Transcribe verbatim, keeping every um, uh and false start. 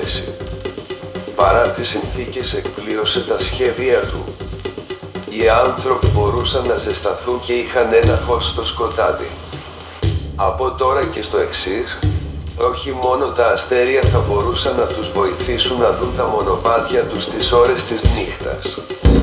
πέσει. Παρά τις συνθήκες εκπλήρωσε τα σχέδια του. Οι άνθρωποι μπορούσαν να ζεσταθούν και είχαν ένα φως στο σκοτάδι. Από τώρα και στο εξής, όχι μόνο τα αστέρια θα μπορούσαν να τους βοηθήσουν να δουν τα μονοπάτια τους τις ώρες της νύχτας.